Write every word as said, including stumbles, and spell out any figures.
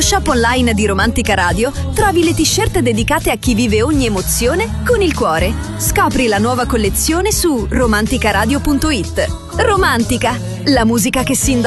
shop online di Romantica Radio trovi le t-shirt dedicate a chi vive ogni emozione con il cuore. Scopri la nuova collezione su romanticaradio punto it. Romantica, la musica che si indossa